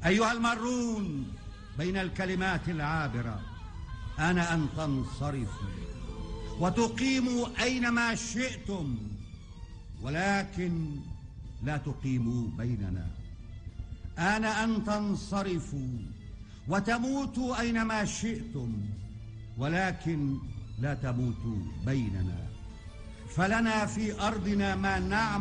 أيها المارون بين الكلمات العابرة، آن أن تنصرفوا وتقيموا أينما شئتم، ولكن لا تقيموا بيننا. آن أن تنصرفوا وتموتوا أينما شئتم، ولكن لا تموتوا بيننا، فلنا في أرضنا ما نعمل